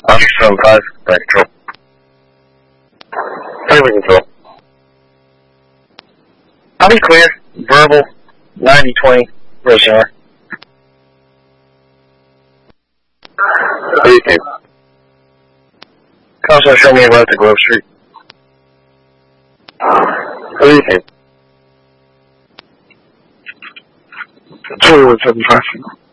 675, back control. Freeway control. I'll be clear. Verbal, 90-20, rush hour. Okay. Constantly show me about to Grove Street. Okay. 2175.